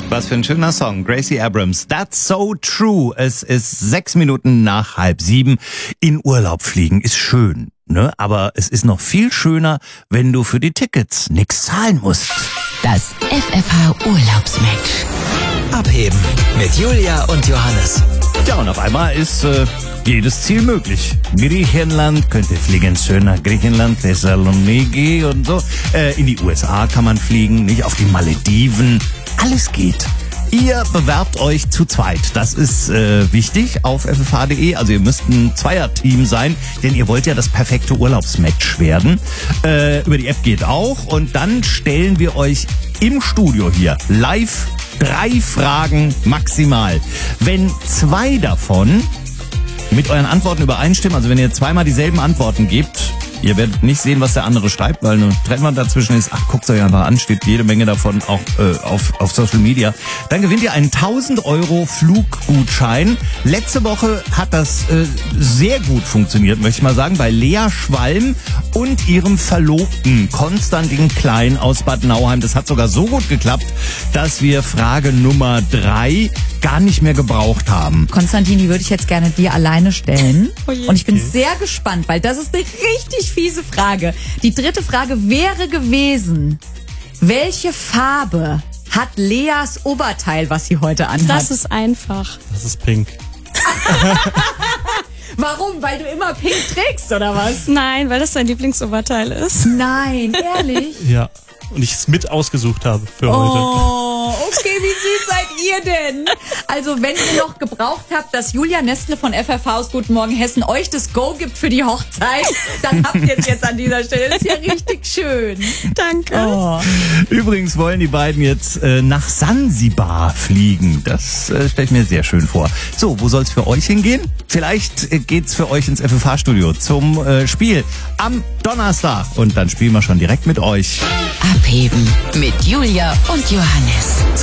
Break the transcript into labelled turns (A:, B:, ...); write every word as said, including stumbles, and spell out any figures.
A: Was für ein schöner Song. Gracie Abrams. That's so true. Es ist sechs Minuten nach halb sieben. In Urlaub fliegen ist schön, ne? Aber es ist noch viel schöner, wenn du für die Tickets nichts zahlen musst.
B: Das F F H Urlaubsmatch.
C: Abheben mit Julia und Johannes.
A: Ja, und auf einmal ist äh, jedes Ziel möglich. Griechenland, könnt ihr fliegen, schöner Griechenland, Thessaloniki und so. Äh, in die U S A kann man fliegen, nicht auf die Malediven. Alles geht. Ihr bewerbt euch zu zweit. Das ist äh, wichtig auf f f h punkt d e. Also ihr müsst ein Zweierteam sein, denn ihr wollt ja das perfekte Urlaubsmatch werden. Äh, über die App geht auch. Und dann stellen wir euch im Studio hier live drei Fragen maximal. Wenn zwei davon mit euren Antworten übereinstimmen, also wenn ihr zweimal dieselben Antworten gebt, ihr werdet nicht sehen, was der andere schreibt, weil ein Trennwand dazwischen ist. Ach, guckt euch einfach an, steht jede Menge davon auch äh, auf, auf Social Media. Dann gewinnt ihr einen tausend Euro Fluggutschein. Letzte Woche hat das äh, sehr gut funktioniert, möchte ich mal sagen, bei Lea Schwalm und ihrem Verlobten Konstantin Klein aus Bad Nauheim. Das hat sogar so gut geklappt, dass wir Frage Nummer drei gar nicht mehr gebraucht haben.
D: Konstantin, die würde ich jetzt gerne dir alleine stellen.
E: Oh je.
D: Und ich bin sehr gespannt, weil das ist eine richtig fiese Frage. Die dritte Frage wäre gewesen, welche Farbe hat Leas Oberteil, was sie heute anhat?
E: Das ist einfach.
F: Das ist pink.
D: Warum? Weil du immer pink trägst, oder was?
E: Nein, weil das dein Lieblingsoberteil ist.
D: Nein, ehrlich?
F: Ja. Und ich es mit ausgesucht habe für heute.
D: Oh, okay, wie süß seid ihr denn? Also, wenn ihr noch gebraucht habt, dass Julia Nestle von F F H aus Guten Morgen Hessen euch das Go gibt für die Hochzeit, dann habt ihr es jetzt an dieser Stelle. Das ist ja richtig schön.
E: Danke.
D: Oh.
A: Übrigens wollen die beiden jetzt äh, nach Sansibar fliegen. Das äh, stelle ich mir sehr schön vor. So, wo soll es für euch hingehen? Vielleicht äh, geht's für euch ins F F H-Studio zum äh, Spiel am Donnerstag. Und dann spielen wir schon direkt mit euch.
B: Abheben mit Julia und Johannes.